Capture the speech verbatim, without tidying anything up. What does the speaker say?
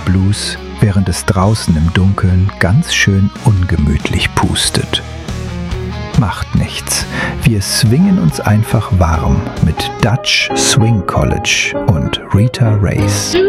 Blues, während es draußen im Dunkeln ganz schön ungemütlich pustet. Macht nichts, wir swingen uns einfach warm mit Dutch Swing College und Rita Race.